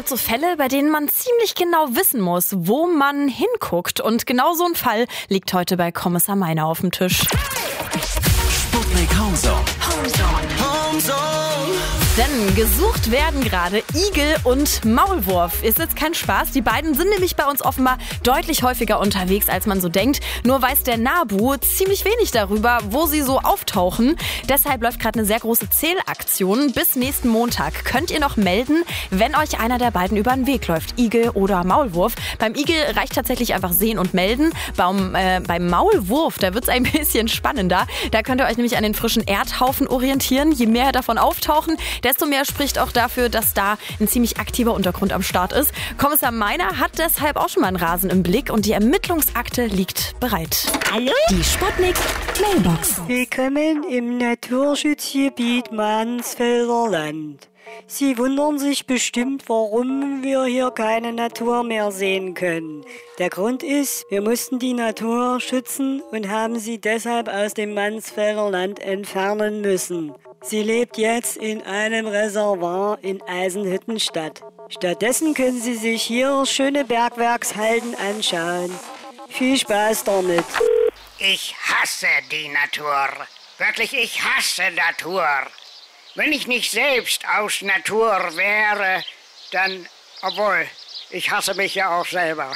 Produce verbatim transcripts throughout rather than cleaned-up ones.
gibt so Fälle, bei denen man ziemlich genau wissen muss, wo man hinguckt. Und genau so ein Fall liegt heute bei Kommissar Meiner auf dem Tisch. Sputnik Homezone. Homezone. Homezone. Denn gesucht werden gerade Igel und Maulwurf. Ist jetzt kein Spaß. Die beiden sind nämlich bei uns offenbar deutlich häufiger unterwegs, als man so denkt. Nur weiß der NABU ziemlich wenig darüber, wo sie so auftauchen. Deshalb läuft gerade eine sehr große Zählaktion. Bis nächsten Montag könnt ihr noch melden, wenn euch einer der beiden über den Weg läuft. Igel oder Maulwurf. Beim Igel reicht tatsächlich einfach sehen und melden. Beim, äh, beim Maulwurf, da wird es ein bisschen spannender. Da könnt ihr euch nämlich an den frischen Erdhaufen orientieren. Je mehr davon auftauchen, desto mehr spricht auch dafür, dass da ein ziemlich aktiver Untergrund am Start ist. Kommissar Meiner hat deshalb auch schon mal einen Rasen im Blick und die Ermittlungsakte liegt bereit. Hallo? Die Sputnik Mailbox. Willkommen im Naturschutzgebiet Mansfelder Land. Sie wundern sich bestimmt, warum wir hier keine Natur mehr sehen können. Der Grund ist, wir mussten die Natur schützen und haben sie deshalb aus dem Mansfelder Land entfernen müssen. Sie lebt jetzt in einem Reservoir in Eisenhüttenstadt. Stattdessen können Sie sich hier schöne Bergwerkshalden anschauen. Viel Spaß damit. Ich hasse die Natur. Wirklich, ich hasse Natur. Wenn ich nicht selbst aus Natur wäre, dann, obwohl, ich hasse mich ja auch selber.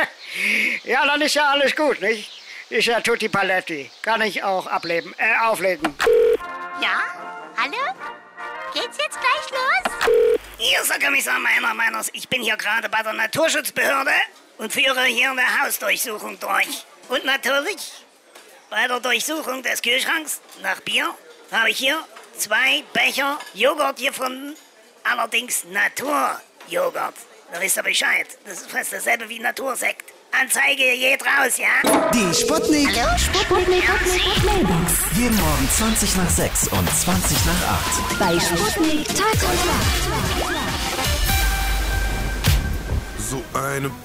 Ja, dann ist ja alles gut, nicht? Ist ja tutti paletti. Kann ich auch ableben, äh, auflegen. Ja? Hallo? Geht's jetzt gleich los? Hier ist der Kommissar Meiner Meiners. Ich bin hier gerade bei der Naturschutzbehörde und führe hier eine Hausdurchsuchung durch. Und natürlich, bei der Durchsuchung des Kühlschranks nach Bier habe ich hier zwei Becher Joghurt gefunden. Allerdings Naturjoghurt. Da wisst ihr Bescheid. Das ist fast dasselbe wie Natursekt. Anzeige geht raus, ja? Die Sputnik. Hallo? Sputnik Mailbox. Jeden Morgen zwanzig nach sechs und zwanzig nach acht. Bei Sputnik Tag und Nacht. So eine